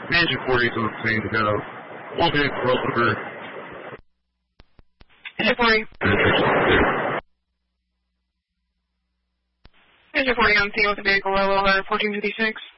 Engine 40 is on the scene to go. One vehicle rollover. Engine 40. Engine 40 on scene with the vehicle rollover, 1456.